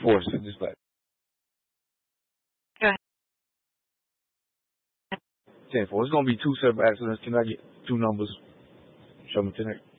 10-4, send this back. Go ahead. 10-4. It's gonna be two separate accidents. Can I get two numbers? Show me tonight.